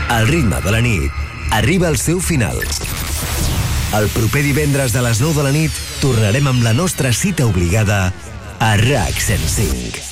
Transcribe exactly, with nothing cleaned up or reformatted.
El ritme de la nit arriba al seu final. El proper divendres de les nou de la nit tornarem amb la nostra cita obligada a RAC cent cinc.